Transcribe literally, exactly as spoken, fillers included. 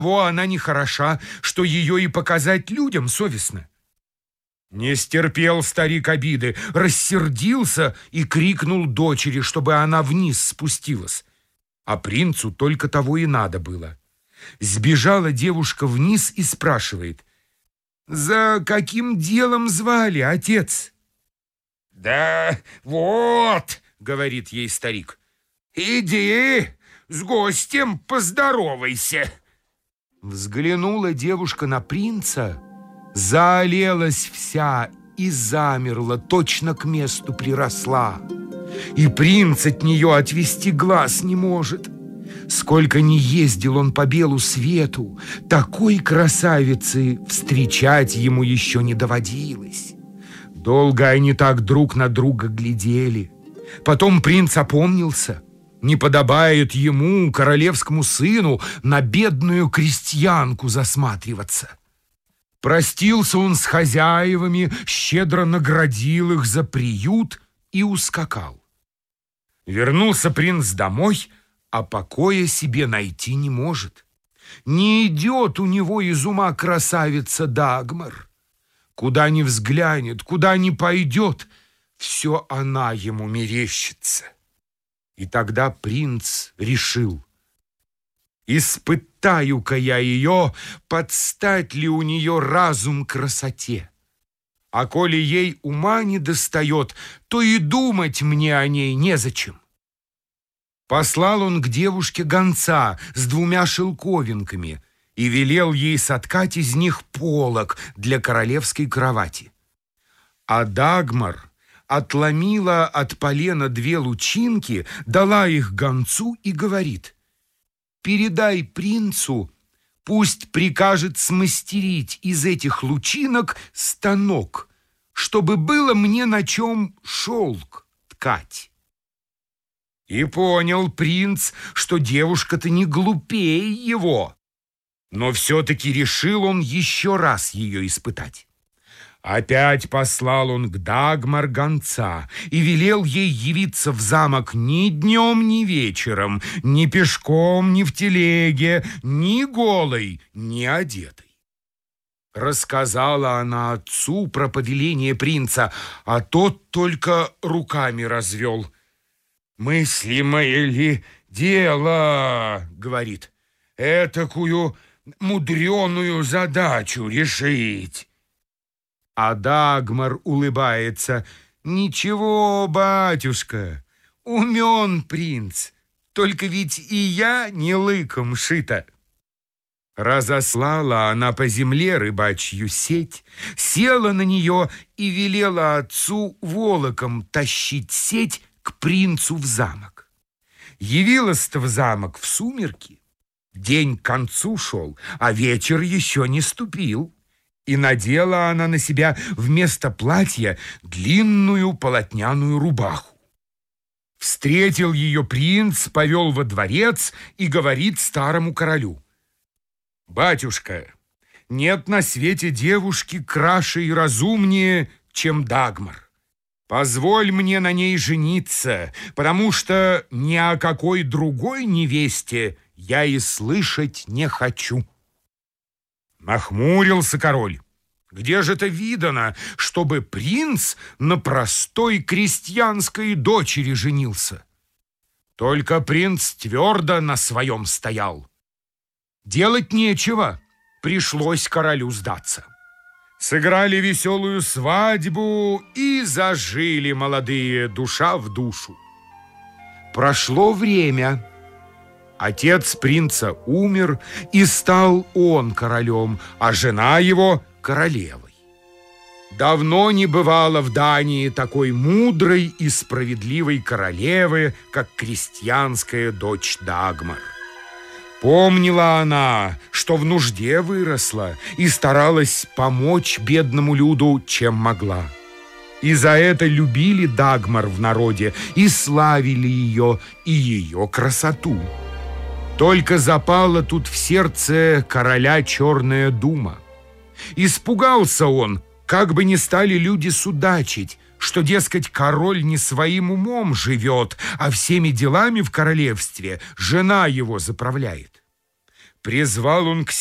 Во, она не хороша, что ее и показать людям совестно. Не стерпел старик обиды, рассердился и крикнул дочери, чтобы она вниз спустилась. А принцу только того и надо было. Сбежала девушка вниз и спрашивает: «За каким делом звали, отец?» «Да вот», — говорит ей старик, — «иди, с гостем поздоровайся». Взглянула девушка на принца, заолелась вся и замерла, точно к месту приросла. И принц от нее отвести глаз не может. Сколько ни ездил он по белу свету, такой красавицы встречать ему еще не доводилось. Долго они так друг на друга глядели. Потом принц опомнился. Не подобает ему, королевскому сыну, на бедную крестьянку засматриваться. Простился он с хозяевами, щедро наградил их за приют и ускакал. Вернулся принц домой, а покоя себе найти не может. Не идет у него из ума красавица Дагмар. Куда ни взглянет, куда ни пойдет, все она ему мерещится. И тогда принц решил: испытаю-ка я ее, подстать ли у нее разум красоте. А коли ей ума не достает, то и думать мне о ней незачем. Послал он к девушке гонца с двумя шелковинками и велел ей соткать из них полог для королевской кровати. А Дагмар отломила от полена две лучинки, дала их гонцу и говорит: «Передай принцу, пусть прикажет смастерить из этих лучинок станок, чтобы было мне на чем шелк ткать». И понял принц, что девушка-то не глупее его, но все-таки решил он еще раз ее испытать. Опять послал он к Дагмар гонца и велел ей явиться в замок ни днем, ни вечером, ни пешком, ни в телеге, ни голой, ни одетой. Рассказала она отцу про повеление принца, а тот только руками развел. «Мыслимое ли дело, — говорит, — этакую мудреную задачу решить?» А Дагмар улыбается: «Ничего, батюшка, умен принц, только ведь и я не лыком шита». Разослала она по земле рыбачью сеть, села на нее и велела отцу волоком тащить сеть к принцу в замок. Явилась-то в замок в сумерки. День к концу шел, а вечер еще не ступил. И надела она на себя вместо платья длинную полотняную рубаху. Встретил ее принц, повел во дворец и говорит старому королю: «Батюшка, нет на свете девушки краше и разумнее, чем Дагмар. Позволь мне на ней жениться, потому что ни о какой другой невесте я и слышать не хочу». Нахмурился король. Где же это видано, чтобы принц на простой крестьянской дочери женился? Только принц твердо на своем стоял. Делать нечего, пришлось королю сдаться. Сыграли веселую свадьбу и зажили молодые душа в душу. Прошло время. Отец принца умер, и стал он королем, а жена его королевой. Давно не бывало в Дании такой мудрой и справедливой королевы, как крестьянская дочь Дагмар. Помнила она, что в нужде выросла, и старалась помочь бедному люду, чем могла. И за это любили Дагмар в народе и славили ее и ее красоту. Только запала тут в сердце короля черная дума. Испугался он, как бы не стали люди судачить, что, дескать, король не своим умом живет, а всеми делами в королевстве жена его заправляет. Призвал он к